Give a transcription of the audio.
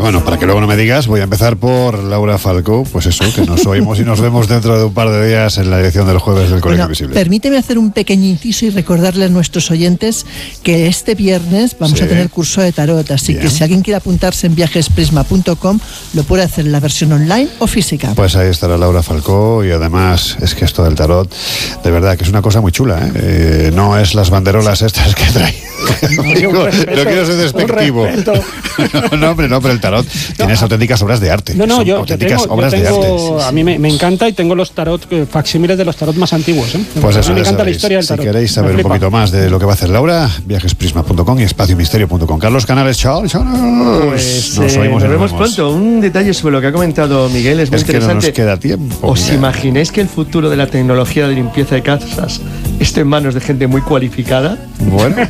Bueno, para que luego no me digas, voy a empezar por Laura Falcó, pues eso, que nos oímos y nos vemos dentro de un par de días en la edición del jueves del Colegio Visible. Permíteme hacer un pequeño inciso y recordarle a nuestros oyentes que este viernes vamos a tener curso de tarot, así que si alguien quiere apuntarse en viajesprisma.com lo puede hacer en la versión online o física. Pues ahí estará Laura Falcó y además es que esto del tarot, de verdad que es una cosa muy chula, ¿eh? No es las banderolas estas que trae. No quiero ser despectivo. No, hombre, no, pero el tarot tienes auténticas obras de arte. Yo tengo, a mí me encanta y tengo los tarot, facsímiles de los tarot más antiguos. Pues eso, me encanta la historia del tarot. Si queréis saber un poquito más de lo que va a hacer Laura, viajesprisma.com y espaciomisterio.com. Carlos Canales, chao. Pues nos vemos pronto. Un detalle sobre lo que ha comentado Miguel es muy interesante. Que no nos queda tiempo. ¿Os imagináis que el futuro de la tecnología de limpieza de casas esté en manos de gente muy cualificada? Bueno.